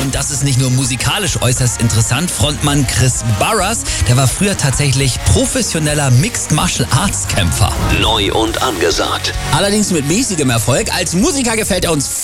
Und das ist nicht nur musikalisch äußerst interessant. Frontmann Chris Burrers, der war früher tatsächlich professioneller Mixed Martial Arts Kämpfer. Neu und angesagt. Allerdings mit mäßigem Erfolg. Als Musiker gefällt er uns